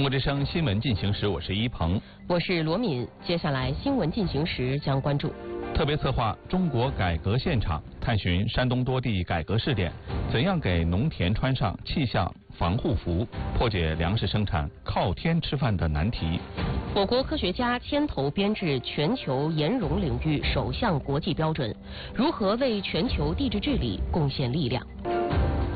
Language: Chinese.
中国之声新闻进行时，我是一鹏， 我是罗敏。接下来新闻进行时将关注特别策划中国改革现场，探寻山东多地改革试点，怎样给农田穿上气象防护服，破解粮食生产靠天吃饭的难题。 我国科学家牵头编制全球盐溶领域首项国际标准，如何为全球地质治理贡献力量？